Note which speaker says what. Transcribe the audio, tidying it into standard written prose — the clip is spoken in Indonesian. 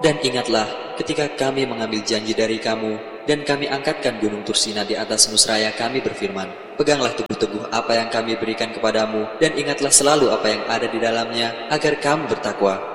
Speaker 1: Dan ingatlah ketika kami mengambil janji dari kamu dan kami angkatkan gunung Tursina di atasmu seraya kami berfirman, peganglah teguh-teguh apa yang kami berikan kepadamu dan ingatlah selalu apa yang ada di dalamnya agar kamu bertakwa.